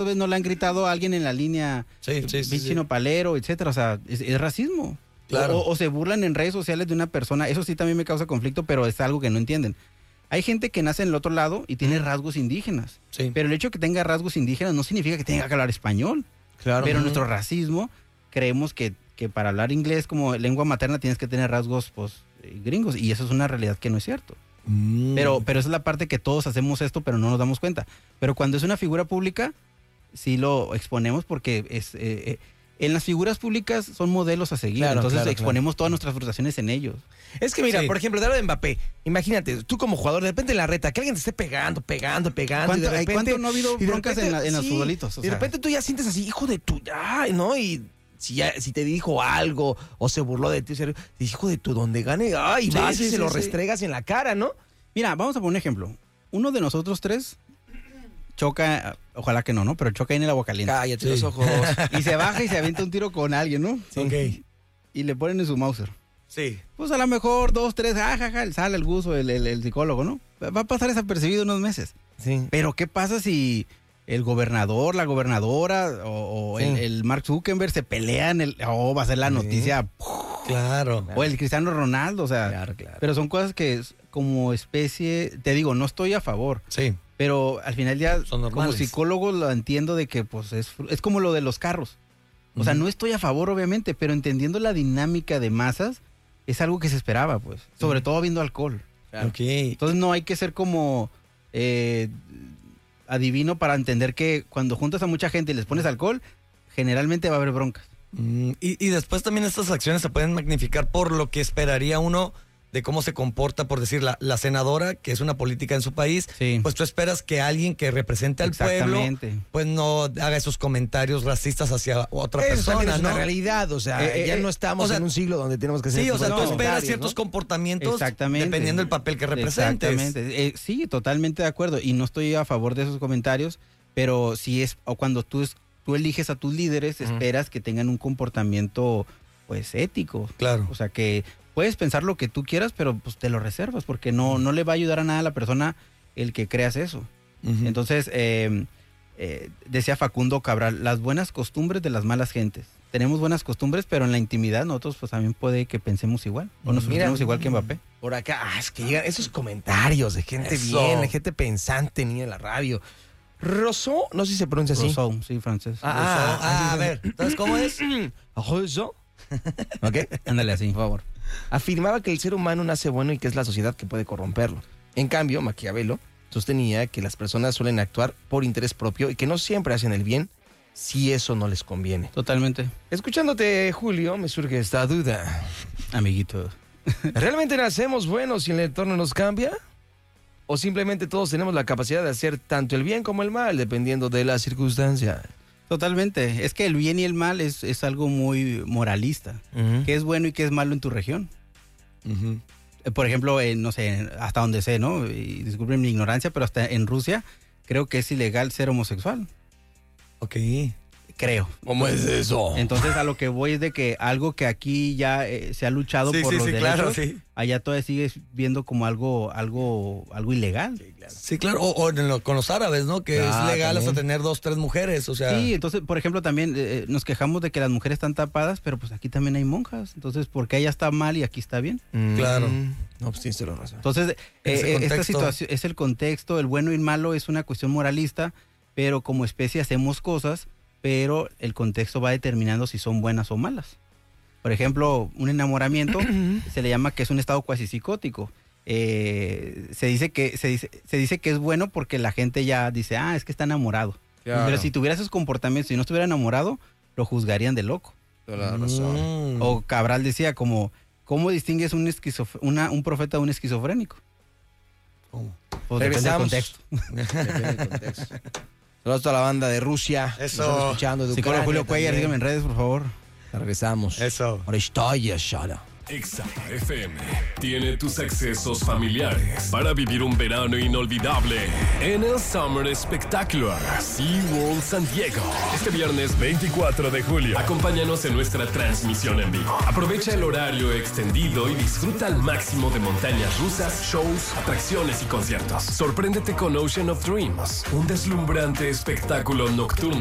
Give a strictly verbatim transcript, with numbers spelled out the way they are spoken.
vez no le han gritado a alguien en la línea, sí, sí, sí, bichino sí. palero, etcétera. O sea, es, es racismo. Claro. O, o se burlan en redes sociales de una persona. Eso sí también me causa conflicto, pero es algo que no entienden. Hay gente que nace en el otro lado y tiene rasgos indígenas. Sí. Pero el hecho de que tenga rasgos indígenas no significa que tenga que hablar español. Claro. Pero Uh-huh. nuestro racismo, creemos que, que para hablar inglés como lengua materna tienes que tener rasgos pues, gringos. Y eso es una realidad que no es cierto. Mm. Pero, pero esa es la parte que todos hacemos esto, pero no nos damos cuenta. Pero cuando es una figura pública, sí lo exponemos porque es, eh, eh, en las figuras públicas son modelos a seguir. Claro, Entonces claro, exponemos claro. todas nuestras frustraciones en ellos. Es que mira, Sí. por ejemplo, de hablar de Mbappé, imagínate, tú como jugador, de repente en la reta, que alguien te esté pegando, pegando, pegando, y de ¿Cuánto, ay, repente... ¿cuánto no ha habido y de broncas repente, en, la- en los sí, futbolitos? O y de sea, repente tú ya sientes así, hijo de tu... Ay, ¿no? Y si, ya, si te dijo algo o se burló de ti, o sea, hijo de tu, donde gane, ay, Sí, vas sí, y se sí, lo sí. restregas en la cara, ¿no? mira, vamos a poner un ejemplo. Uno de nosotros tres choca, ojalá que no, ¿no? Pero choca ahí en el agua caliente. Cállate Sí. los ojos. Y se baja y se avienta un tiro con alguien, ¿no? Ok. Y le ponen en su Mauser. Sí. Pues a lo mejor dos, tres, jajaja, sale el gusto, el, el, el psicólogo, ¿no? Va a pasar desapercibido unos meses. Sí. Pero ¿qué pasa si el gobernador, la gobernadora o, o Sí. el, el Mark Zuckerberg se pelean? El, oh, va a ser la Sí. noticia. Claro. O el Cristiano Ronaldo, o sea. Claro, claro. Pero son cosas que es como especie, te digo, no estoy a favor. Sí. Pero al final ya, Son como normales. psicólogo, lo entiendo de que pues es, fru- es como lo de los carros. O sea, Ujú. no estoy a favor, obviamente, pero entendiendo la dinámica de masas, es algo que se esperaba, pues. Sobre Ujú. todo habiendo alcohol. Claro. Ok. Entonces no hay que ser como eh, adivino para entender que cuando juntas a mucha gente y les pones alcohol, generalmente va a haber broncas. Mm, y, y después también estas acciones se pueden magnificar por lo que esperaría uno de cómo se comporta, por decir, la, la senadora, que es una política en su país, Sí. pues tú esperas que alguien que represente al pueblo, Exactamente. pues no haga esos comentarios racistas hacia otra Eso también persona, es ¿no? una realidad, o sea, Eh, eh, ya eh, no estamos o sea, en un siglo donde tenemos que hacer... Sí, o sea, tipo tú de esperas comentarios, ciertos ¿no? comportamientos Exactamente. dependiendo del papel que representes. Exactamente. Eh, sí, totalmente de acuerdo. Y no estoy a favor de esos comentarios, pero si es, o cuando tú, es- tú eliges a tus líderes, Ujú. esperas que tengan un comportamiento, pues, ético. Claro. O sea, que puedes pensar lo que tú quieras, pero pues te lo reservas, porque no, no le va a ayudar a nada a la persona el que creas eso. Ujú. Entonces, eh, eh, decía Facundo Cabral, las buenas costumbres de las malas gentes. Tenemos buenas costumbres, pero en la intimidad nosotros pues también puede que pensemos igual. O nos Mira, frustremos igual que Mbappé. Por acá, ah, es que llegan esos comentarios de gente Eso. bien, de gente pensante, ni en la radio. Rousseau, no sé si se pronuncia así. Rousseau, sí, francés. Ah, Ah, ah, a ver, entonces, ¿cómo es? Rousseau, ¿ok? Ándale así, por favor. Afirmaba que el ser humano nace bueno y que es la sociedad que puede corromperlo. En cambio, Maquiavelo sostenía que las personas suelen actuar por interés propio y que no siempre hacen el bien si eso no les conviene. Totalmente. Escuchándote, Julio, me surge esta duda. Amiguito. ¿Realmente nacemos buenos y el entorno nos cambia? ¿O simplemente todos tenemos la capacidad de hacer tanto el bien como el mal, dependiendo de las circunstancias? Totalmente. Es que el bien y el mal es, es algo muy moralista. ¿Qué es bueno y qué es malo en tu región? Ujú. Eh, Por ejemplo, eh, no sé, hasta donde sé, ¿no? Y disculpen mi ignorancia, pero hasta en Rusia creo que es ilegal ser homosexual. Ok. Creo. ¿Cómo es eso? Entonces a lo que voy es de que algo que aquí ya eh, se ha luchado Sí, por sí, los sí, derechos, claro, sí. allá todavía sigues viendo como algo, algo, algo ilegal. Sí, claro. O, o en lo- con los árabes, ¿no? Que Ah, es legal también. hasta tener dos, tres mujeres, o sea... Sí, entonces, por ejemplo, también eh, nos quejamos de que las mujeres están tapadas, pero pues aquí también hay monjas. Entonces, ¿por qué allá está mal y aquí está bien? Claro. Mm, No, pues tienes toda la razón. Entonces, Ese eh, eh, esta contexto. situación es el contexto, el bueno y el malo es una cuestión moralista, pero como especie hacemos cosas, pero el contexto va determinando si son buenas o malas. Por ejemplo, un enamoramiento se le llama que es un estado cuasi psicótico. Eh, se dice que se dice, se dice que es bueno porque la gente ya dice, ah, es que está enamorado. Claro. Pero si tuviera esos comportamientos y no estuviera enamorado, lo juzgarían de loco. Toda la razón. Mm. O Cabral decía como, ¿cómo distingues un, esquizof- una, un profeta de un esquizofrénico? ¿Cómo? Pues depende del Regresamos. contexto. Depende del contexto. Saludos a toda la banda de Rusia. que Eso. nos están escuchando, de Psicólogo Ucrania Julio Cuellar, también. síganme en redes, por favor. Regresamos. Eso. Ahora estoy ya, Shara. Exa F M tiene tus accesos familiares para vivir un verano inolvidable en el Summer Spectacular SeaWorld San Diego. Este viernes veinticuatro de julio, acompáñanos en nuestra transmisión en vivo. Aprovecha el horario extendido y disfruta al máximo de montañas rusas, shows, atracciones y conciertos. Sorpréndete con Ocean of Dreams, un deslumbrante espectáculo nocturno